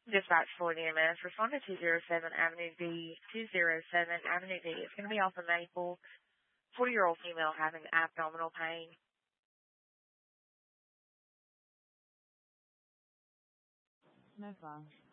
Dispatch Ford EMS, respond to 207 Avenue D, 207 Avenue D. It's going to be off of Maple. 40-year-old female having abdominal pain. No fun.